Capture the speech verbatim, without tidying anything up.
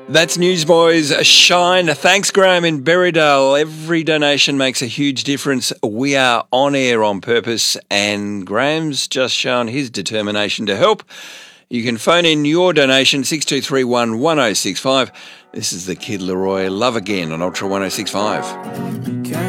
That's Newsboys Shine. Thanks, Graham in Berrydale. Every donation makes a huge difference. We are on air on purpose, and Graham's just shown his determination to help. You can phone in your donation, six two three one, one oh six five. This is the Kid Laroi, Love Again on Ultra one oh six five.